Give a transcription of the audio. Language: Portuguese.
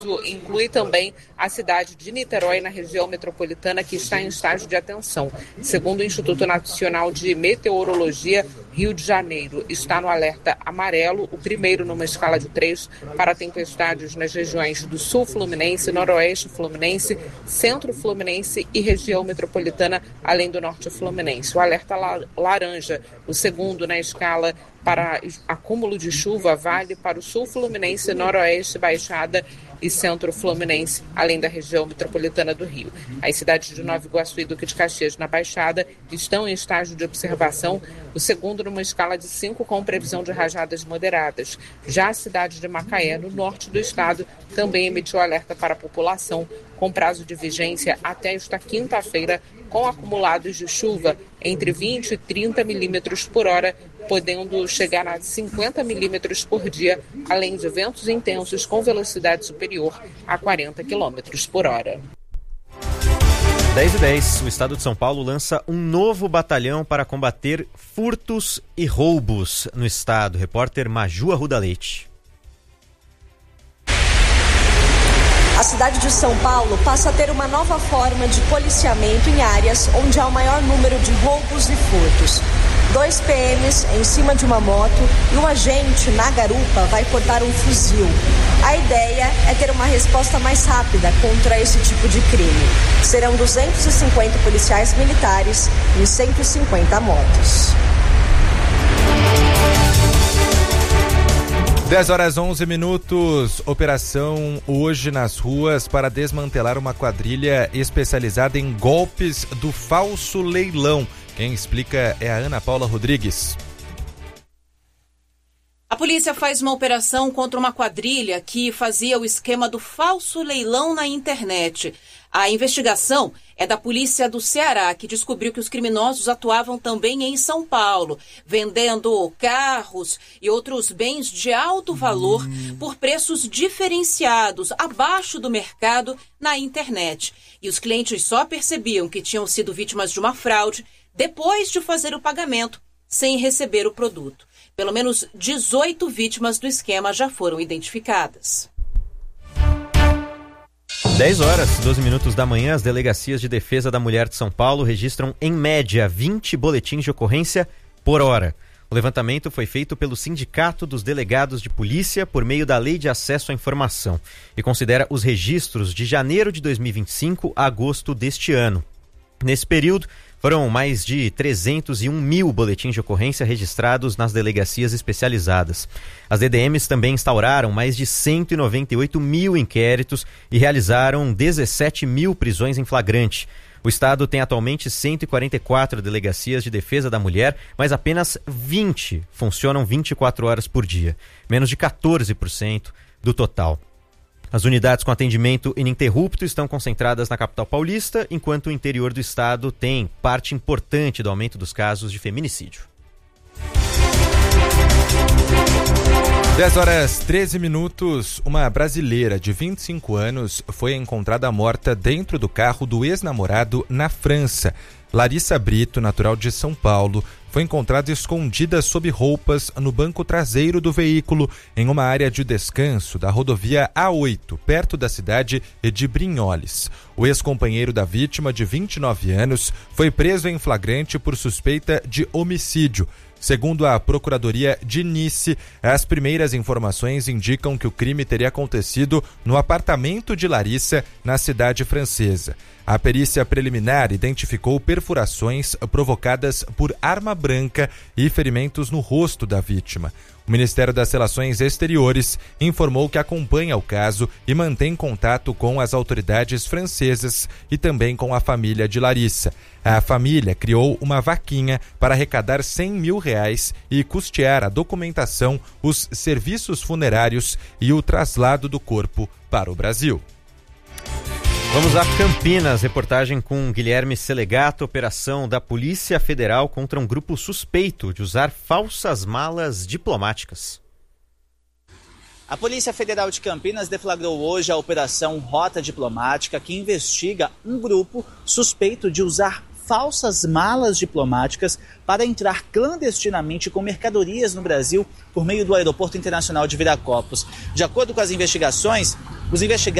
inclui também a cidade de Niterói, na região metropolitana, que está em estágio de atenção. Segundo o Instituto Nacional de Meteorologia, Rio de Janeiro está no alerta amarelo, o primeiro numa escala de 3 para tempestades nas regiões do sul fluminense, noroeste fluminense, centro fluminense e região metropolitana, além do norte fluminense. O alerta laranja, o segundo na escala para acúmulo de chuva, vale para o sul fluminense, noroeste, Baixada e centro fluminense, além da região metropolitana do Rio. As cidades de Nova Iguaçu e Duque de Caxias, na Baixada, estão em estágio de observação, o segundo numa escala de 5 com previsão de rajadas moderadas. Já a cidade de Macaé, no norte do estado, também emitiu alerta para a população, com prazo de vigência até esta quinta-feira, com acumulados de chuva entre 20 e 30 milímetros por hora, podendo chegar a 50 milímetros por dia, além de ventos intensos com velocidade superior a 40 quilômetros por hora. 10h10, o estado de São Paulo lança um novo batalhão para combater furtos e roubos no estado. Repórter Maju Arruda Leite. A cidade de São Paulo passa a ter uma nova forma de policiamento em áreas onde há o maior número de roubos e furtos. 2 PMs em cima de uma moto e um agente na garupa vai portar um fuzil. A ideia é ter uma resposta mais rápida contra esse tipo de crime. Serão 250 policiais militares e 150 motos. 10h11, operação hoje nas ruas para desmantelar uma quadrilha especializada em golpes do falso leilão. Quem explica é a Ana Paula Rodrigues. A polícia faz uma operação contra uma quadrilha que fazia o esquema do falso leilão na internet. A investigação é da polícia do Ceará, que descobriu que os criminosos atuavam também em São Paulo, vendendo carros e outros bens de alto valor por preços diferenciados, abaixo do mercado, na internet. E os clientes só percebiam que tinham sido vítimas de uma fraude depois de fazer o pagamento, sem receber o produto. Pelo menos 18 vítimas do esquema já foram identificadas. 10h12 da manhã, as delegacias de defesa da mulher de São Paulo registram, em média, 20 boletins de ocorrência por hora. O levantamento foi feito pelo Sindicato dos Delegados de Polícia por meio da Lei de Acesso à Informação e considera os registros de janeiro de 2025 a agosto deste ano. Nesse período, foram mais de 301 mil boletins de ocorrência registrados nas delegacias especializadas. As DDMs também instauraram mais de 198 mil inquéritos e realizaram 17 mil prisões em flagrante. O estado tem atualmente 144 delegacias de defesa da mulher, mas apenas 20 funcionam 24 horas por dia, menos de 14% do total. As unidades com atendimento ininterrupto estão concentradas na capital paulista, enquanto o interior do estado tem parte importante do aumento dos casos de feminicídio. 10h13, uma brasileira de 25 anos foi encontrada morta dentro do carro do ex-namorado na França. Larissa Brito, natural de São Paulo, foi encontrada escondida sob roupas no banco traseiro do veículo em uma área de descanso da rodovia A8, perto da cidade de Brignoles. O ex-companheiro da vítima, de 29 anos, foi preso em flagrante por suspeita de homicídio. Segundo a Procuradoria de Nice, as primeiras informações indicam que o crime teria acontecido no apartamento de Larissa, na cidade francesa. A perícia preliminar identificou perfurações provocadas por arma branca e ferimentos no rosto da vítima. O Ministério das Relações Exteriores informou que acompanha o caso e mantém contato com as autoridades francesas e também com a família de Larissa. A família criou uma vaquinha para arrecadar R$100 mil e custear a documentação, os serviços funerários e o traslado do corpo para o Brasil. Vamos a Campinas, reportagem com Guilherme Selegato, operação da Polícia Federal contra um grupo suspeito de usar falsas malas diplomáticas. A Polícia Federal de Campinas deflagrou hoje a Operação Rota Diplomática, que investiga um grupo suspeito de usar falsas malas diplomáticas para entrar clandestinamente com mercadorias no Brasil por meio do Aeroporto Internacional de Viracopos. De acordo com as investigações, Os investigados